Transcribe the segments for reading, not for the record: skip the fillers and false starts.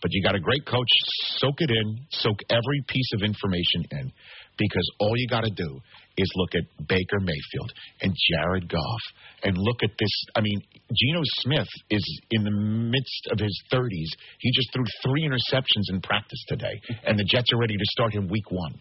But you got a great coach. Soak it in. Soak every piece of information in. Because all you got to do is look at Baker Mayfield and Jared Goff and look at this. I mean, Geno Smith is in the midst of his 30s. He just threw 3 interceptions in practice today, and the Jets are ready to start him week 1.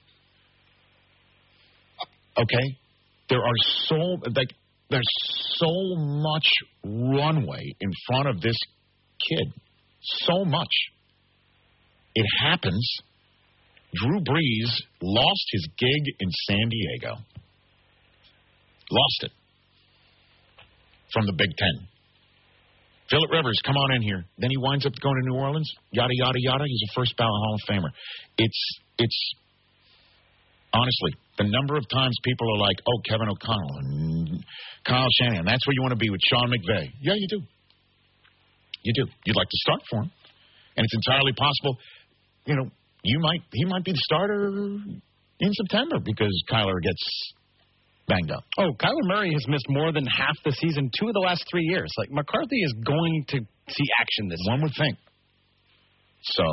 Okay? There's so much runway in front of this kid. So much. It happens. Drew Brees lost his gig in San Diego. Lost it. From the Big Ten. Phillip Rivers, come on in here. Then he winds up going to New Orleans. Yada, yada, yada. He's a first ballot Hall of Famer. It's honestly, the number of times people are like, oh, Kevin O'Connell and Kyle Shanahan. That's where you want to be with Sean McVay. Yeah, you do. You do. You'd like to start for him. And it's entirely possible, he might be the starter in September because Kyler gets banged up. Oh, Kyler Murray has missed more than half the season 2 of the last 3 years. Like, McCarthy is going to see action this year. One would think. So,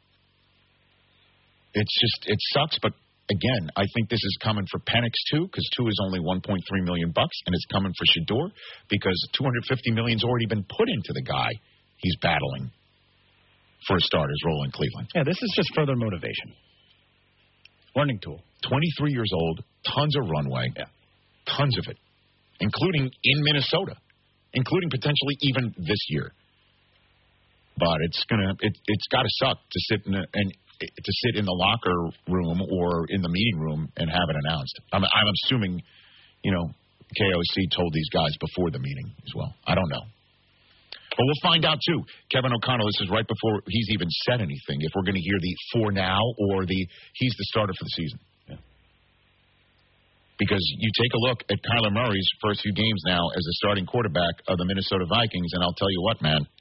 it sucks, but again, I think this is coming for Penix too, because 2 is only $1.3 million, and it's coming for Shador because $250 million's already been put into the guy he's battling for a starter's role in Cleveland. Yeah, this is just further motivation. Learning tool. 23 years old, tons of runway. Yeah. Tons of it, including in Minnesota, including potentially even this year. But it's got to suck to sit in the locker room or in the meeting room and have it announced. I'm assuming, KOC told these guys before the meeting as well. I don't know. But we'll find out, too. Kevin O'Connell, this is right before he's even said anything, if we're going to hear the for now or the he's the starter for the season. Yeah. Because you take a look at Kyler Murray's first few games now as the starting quarterback of the Minnesota Vikings, and I'll tell you what, man.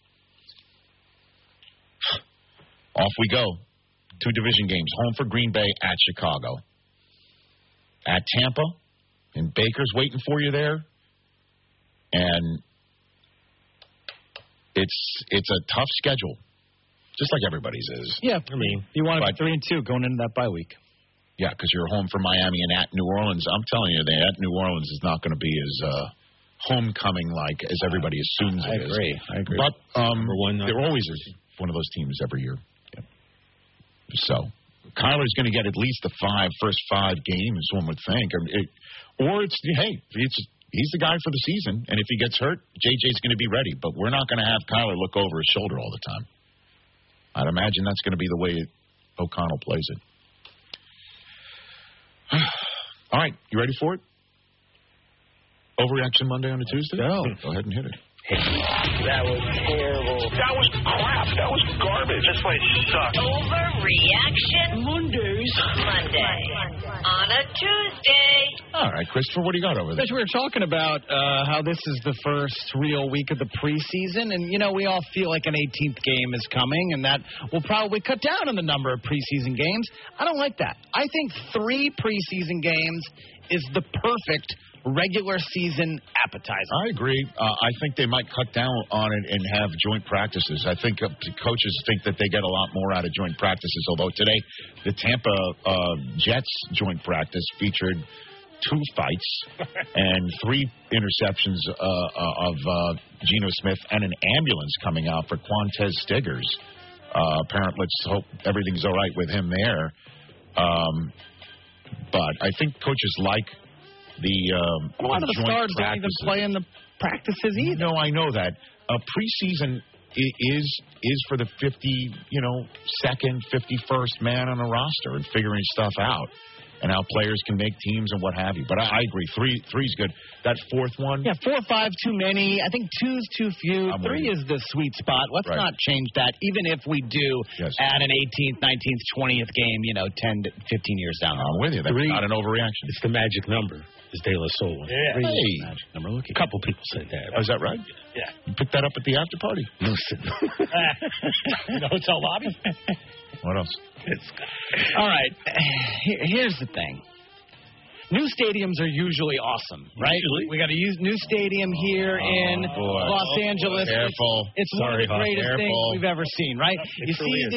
Off we go. 2 division games. Home for Green Bay, at Chicago. At Tampa, and Baker's waiting for you there. And it's a tough schedule, just like everybody's is. Yeah, I mean, you want to be 3-2 going into that bye week. Yeah, because you're home for Miami and at New Orleans. I'm telling you, at New Orleans is not going to be as homecoming-like as everybody assumes it is. I agree. But there always is one of those teams every year. Yep. So Kyler's going to get at least the first 5 games, one would think. He's the guy for the season, and if he gets hurt, JJ's going to be ready. But we're not going to have Kyler look over his shoulder all the time. I'd imagine that's going to be the way O'Connell plays it. All right, you ready for it? Overreaction Monday on a Tuesday? No. Go ahead and hit it. That was terrible. That was crap. That was garbage. This place sucks. Overreaction Monday on a Tuesday. All right, Christopher, what do you got over there? We were talking about how this is the first real week of the preseason, and, we all feel like an 18th game is coming, and that will probably cut down on the number of preseason games. I don't like that. I think 3 preseason games is the perfect regular season appetizer. I agree. I think they might cut down on it and have joint practices. I think coaches think that they get a lot more out of joint practices, although today the Tampa Jets joint practice featured 2 fights and 3 interceptions of Geno Smith and an ambulance coming out for Quantez Stiggers. Apparently, let's hope everything's all right with him there. But I think coaches like a lot of the stars don't even play in the practices either. No, I know that. Preseason is for the 52nd, 51st man on the roster and figuring stuff out and how players can make teams and what have you. But I agree. 3's good. That 4th one? Yeah, 4 or 5 too many. I think 2's too few. 3 is the sweet spot. Let's not change that, even if we do add an 18th, 19th, 20th game, 10 to 15 years down the road. I'm with you. That's not an overreaction. It's the magic number. Is De La Soul. Yeah. Hey. Magic number. Look, a couple people said that. Oh, is that right? Yeah. You picked that up at the after party? Listen. The hotel lobby? What else? All right. Here's the thing. New stadiums are usually awesome, right? Usually. We got a new stadium here in Los Angeles. Careful. It's one of the greatest things we've ever seen, right? You see